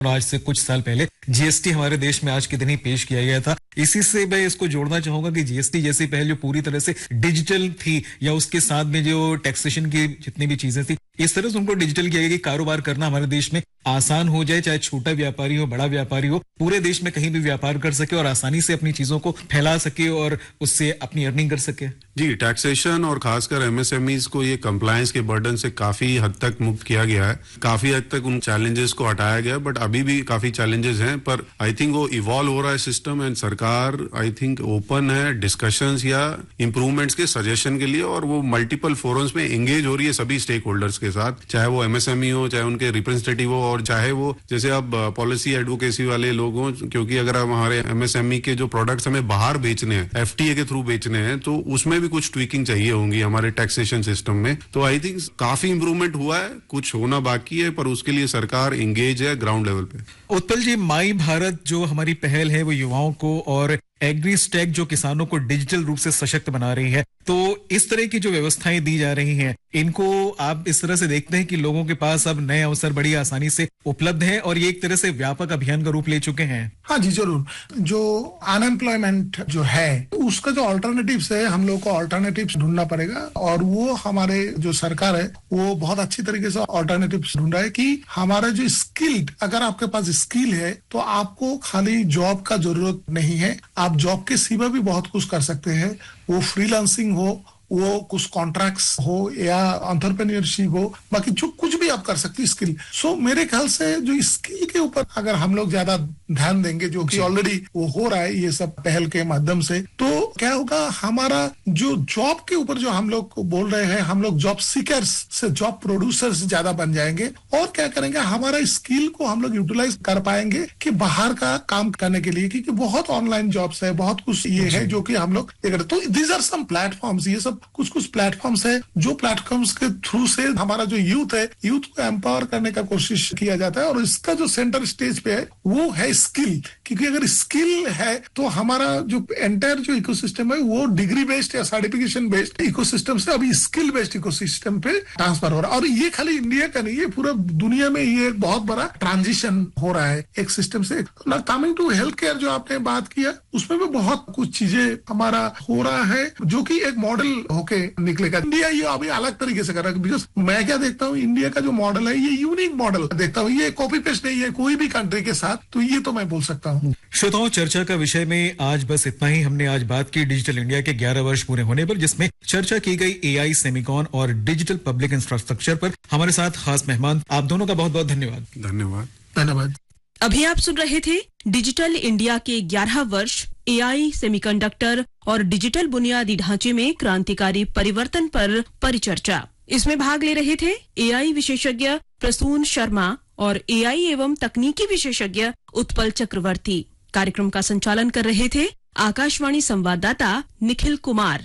आज से कुछ साल पहले जीएसटी हमारे देश में आज के दिन ही पेश किया गया था। इसी से मैं इसको जोड़ना चाहूंगा कि जीएसटी जैसी पहल जो पूरी तरह से डिजिटल थी, या उसके साथ में जो टैक्सेशन की जितनी भी चीजें थी, इस तरह से उनको डिजिटल किया गया कि कारोबार करना हमारे देश में आसान हो जाए, चाहे छोटा व्यापारी हो, बड़ा व्यापारी हो, पूरे देश में कहीं भी व्यापार कर सके और आसानी से अपनी चीजों को फैला सके और उससे अपनी अर्निंग कर सके। जी, टैक्सेशन और खासकर एमएसएमईज को ये कंप्लायंस के बर्डन से काफी हद तक मुक्त किया गया है, काफी हद तक उन चैलेंजेस को हटाया गया, बट अभी भी काफी चैलेंजेस हैं। पर आई थिंक वो इवॉल्व हो रहा है सिस्टम, एंड सरकार आई थिंक ओपन है डिस्कशंस या इंप्रूवमेंट्स के सजेशन के लिए, और वो मल्टीपल फोरम्स में एंगेज हो रही है सभी स्टेक होल्डर्स के साथ, चाहे वो एमएसएमई हो, चाहे उनके रिप्रेजेंटेटिव हो, और चाहे वो जैसे अब पॉलिसी एडवोकेसी वाले लोग हों, क्योंकि अगर हम हमारे एमएसएमई के जो प्रोडक्ट्स हमें बाहर बेचने हैं, एफटीए के थ्रू बेचने हैं, तो उसमें भी कुछ ट्वीकिंग चाहिए होंगी हमारे टैक्सेशन सिस्टम में। तो आई थिंक काफी इंप्रूवमेंट हुआ है, कुछ होना बाकी है, पर उसके लिए सरकार एंगेज है ग्राउंड लेवल पे। उत्पल जी, माई भारत जो हमारी पहल है वो युवाओं को और एग्रीस्टैक जो किसानों को डिजिटल रूप से सशक्त बना रही है, तो इस तरह की जो व्यवस्थाएं दी जा रही हैं, इनको आप इस तरह से देखते हैं कि लोगों के पास अब नए अवसर बड़ी आसानी से उपलब्ध हैं और ये एक तरह से व्यापक अभियान का रूप ले चुके हैं? हाँ जी, जरूर। जो अनएम्प्लॉयमेंट जो है उसका जो अल्टरनेटिव्स है, हम लोग को अल्टरनेटिव्स ढूंढना पड़ेगा, और वो हमारे जो सरकार है वो बहुत अच्छी तरीके से अल्टरनेटिव्स ढूंढ रहा है कि हमारा जो स्किल्ड, अगर आपके पास स्किल है तो आपको खाली जॉब का जरूरत नहीं है, आप जॉब के सिवा भी बहुत कुछ कर सकते हैं। वो फ्रीलांसिंग हो, वो कुछ कॉन्ट्रैक्ट्स हो या एंटरप्रेन्योरशिप हो, बाकी जो कुछ भी आप कर सकते हैं स्किल। सो मेरे ख्याल से जो स्किल के ऊपर अगर हम लोग ज्यादा ध्यान देंगे, जो कि ऑलरेडी वो हो रहा है ये सब पहल के माध्यम से, तो क्या होगा, हमारा जो जॉब के ऊपर जो हम लोग बोल रहे हैं, हम लोग जॉब सीकर्स से जॉब प्रोड्यूसर्स ज्यादा बन जाएंगे, और क्या करेंगे, हमारा स्किल को हम लोग यूटिलाइज कर पाएंगे कि बाहर का काम करने के लिए, क्योंकि बहुत ऑनलाइन जॉब्स है, बहुत कुछ ये है जो कि हम लोग ये करते। तो दीज आर सम प्लेटफॉर्म्स, ये सब कुछ प्लेटफॉर्म्स है जो प्लेटफॉर्म्स के थ्रू से हमारा जो यूथ है, यूथ को एम्पावर करने का कोशिश किया जाता है, और इसका जो सेंटर स्टेज पे है वो है स्किल। क्योंकि अगर स्किल है तो हमारा जो एंटायर जो इकोसिस्टम है वो डिग्री बेस्ड या सर्टिफिकेशन बेस्ड इकोसिस्टम से अभी स्किल बेस्ड इकोसिस्टम पे ट्रांसफर हो रहा है। और ये खाली इंडिया का नहीं, ये पूरा दुनिया में ये एक बहुत बड़ा ट्रांजिशन हो रहा है एक सिस्टम से। कमिंग टू हेल्थ केयर जो आपने बात किया, उसमें भी बहुत कुछ चीजें हमारा हो रहा है जो कि एक मॉडल होके निकलेगा। इंडिया ये अभी अलग तरीके से कर रहा है, बिकॉज मैं क्या देखता हूँ, इंडिया का जो मॉडल है ये यूनिक मॉडल देखता हूँ, ये कॉपी पेस्ट नहीं है कोई भी कंट्री के साथ, तो ये तो मैं बोल सकता हूँ। श्रोताओं, चर्चा का विषय में आज बस इतना ही। हमने आज बात की डिजिटल इंडिया के 11 वर्ष पूरे होने पर, जिसमें चर्चा की गई एआई, सेमिकॉन और डिजिटल पब्लिक इंफ्रास्ट्रक्चर पर। हमारे साथ खास मेहमान, आप दोनों का बहुत बहुत धन्यवाद। धन्यवाद। धन्यवाद। अभी आप सुन रहे थे डिजिटल इंडिया के 11 वर्ष, एआई, सेमीकंडक्टर और डिजिटल बुनियादी ढांचे में क्रांतिकारी परिवर्तन पर परिचर्चा। इसमें भाग ले रहे थे एआई विशेषज्ञ प्रसून शर्मा और एआई एवं तकनीकी विशेषज्ञ उत्पल चक्रवर्ती। कार्यक्रम का संचालन कर रहे थे आकाशवाणी संवाददाता निखिल कुमार।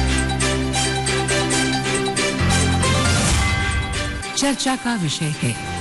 चर्चा का विषय है